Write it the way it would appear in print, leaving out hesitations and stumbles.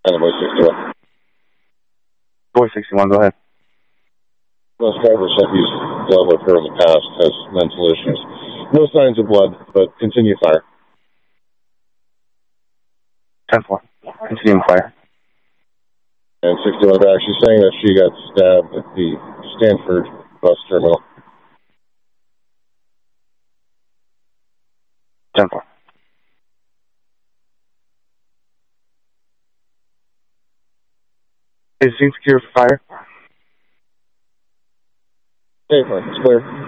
Envoy 61. Boy 61, go ahead. Most drivers have used blood with her in the past, has mental issues. No signs of blood, but continue fire. 10-4. Continuing fire. And 61 back, she's saying that she got stabbed at the Stanford bus terminal. 10-4. Is it secure for fire? Okay, fine. It's clear.